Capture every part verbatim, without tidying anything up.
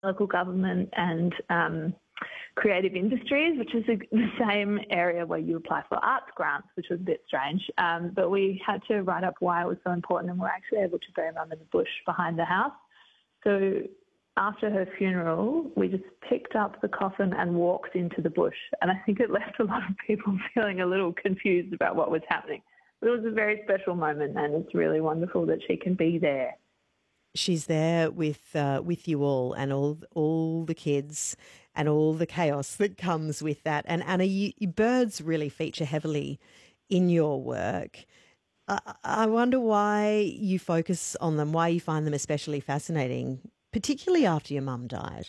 local government and um, creative industries, which is a, the same area where you apply for arts grants, which was a bit strange. Um, but we had to write up why it was so important, and we're actually able to bury Mum in the bush behind the house. So after her funeral, we just picked up the coffin and walked into the bush. And I think it left a lot of people feeling a little confused about what was happening. But it was a very special moment, and it's really wonderful that she can be there. She's there with uh, with you all and all all the kids and all the chaos that comes with that. And Anna, you, you, birds really feature heavily in your work. I, I wonder why you focus on them, why you find them especially fascinating, particularly after your mum died.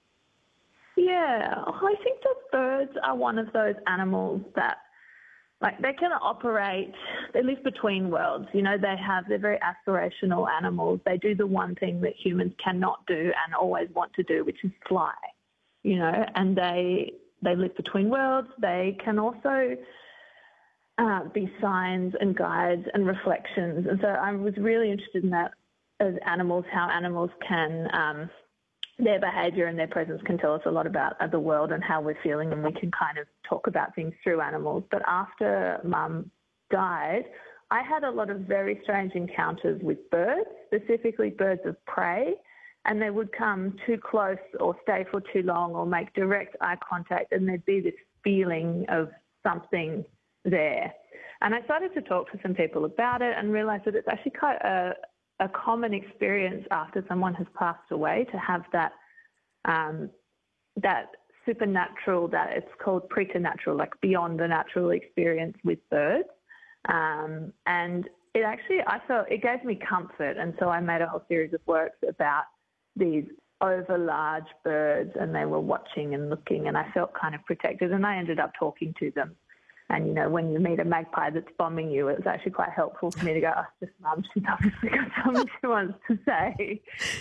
Yeah, I think that birds are one of those animals that, like, they can operate, they live between worlds. You know, they have, they're very aspirational animals. They do the one thing that humans cannot do and always want to do, which is fly, you know, and they they live between worlds. They can also uh, be signs and guides and reflections. And so I was really interested in that as animals, how animals can, um, their behaviour and their presence can tell us a lot about the world and how we're feeling, and we can kind of talk about things through animals. But after Mum died, I had a lot of very strange encounters with birds, specifically birds of prey, and they would come too close or stay for too long or make direct eye contact, and there'd be this feeling of something there. And I started to talk to some people about it and realised that it's actually quite a a common experience after someone has passed away to have that um, that supernatural, that it's called preternatural, like beyond the natural experience with birds. Um, and it actually, I felt, it gave me comfort. And so I made a whole series of works about these over large birds, and they were watching and looking, and I felt kind of protected, and I ended up talking to them. And, you know, when you meet a magpie that's bombing you, it's actually quite helpful for me to go, oh, just Mum, she's obviously got something she wants to say.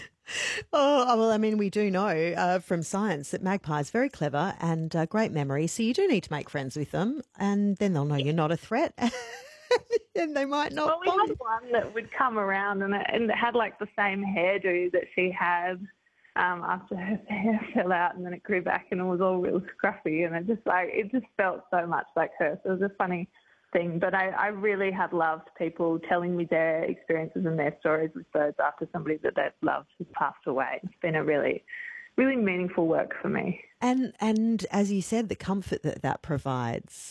Oh, well, I mean, we do know uh, from science that magpies are very clever and uh, great memory, so you do need to make friends with them, and then they'll know you're not a threat, and they might not Well, we bomb had you. one that would come around and it, and it had, like, the same hairdo that she had um, after her hair fell out, and then it grew back and it was all real scruffy, and it just, like, it just felt so much like her. So it was a funny thing. But I, I really have loved people telling me their experiences and their stories with birds after somebody that they've loved has passed away. It's been a really, really meaningful work for me. And, and as you said, the comfort that that provides.